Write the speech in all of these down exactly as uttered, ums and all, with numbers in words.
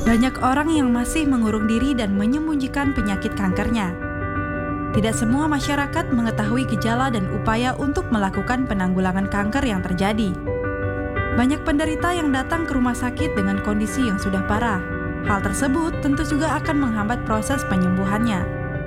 Banyak orang yang masih mengurung diri dan menyembunyikan penyakit kankernya. Tidak semua masyarakat mengetahui gejala dan upaya untuk melakukan penanggulangan kanker yang terjadi. Banyak penderita yang datang ke rumah sakit dengan kondisi yang sudah parah. Hal tersebut tentu juga akan menghambat proses penyembuhannya.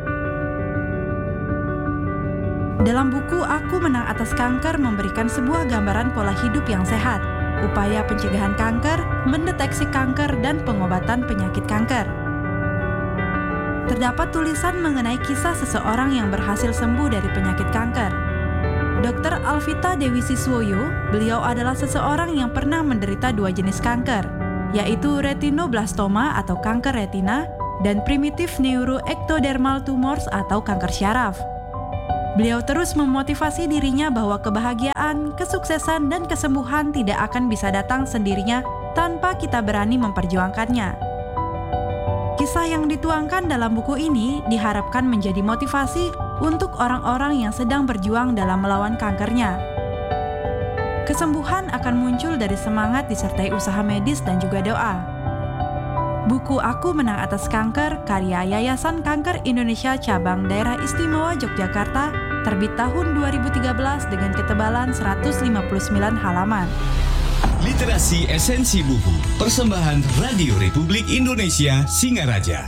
Dalam buku Aku Menang Atas Kanker memberikan sebuah gambaran pola hidup yang sehat, upaya pencegahan kanker, mendeteksi kanker, dan pengobatan penyakit kanker. Terdapat tulisan mengenai kisah seseorang yang berhasil sembuh dari penyakit kanker. dokter Alvita Dewi Siswoyo, beliau adalah seseorang yang pernah menderita dua jenis kanker, yaitu retinoblastoma atau kanker retina dan primitive neuroectodermal tumors atau kanker syaraf. Beliau terus memotivasi dirinya bahwa kebahagiaan, kesuksesan, dan kesembuhan tidak akan bisa datang sendirinya tanpa kita berani memperjuangkannya. Kisah yang dituangkan dalam buku ini diharapkan menjadi motivasi untuk orang-orang yang sedang berjuang dalam melawan kankernya. Kesembuhan akan muncul dari semangat disertai usaha medis dan juga doa. Buku Aku Menang Atas Kanker karya Yayasan Kanker Indonesia Cabang Daerah Istimewa Yogyakarta terbit tahun dua ribu tiga belas dengan ketebalan seratus lima puluh sembilan halaman. Literasi Esensi Buku, persembahan Radio Republik Indonesia Singaraja.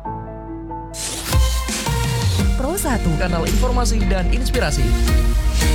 Pro satu, kanal informasi dan inspirasi.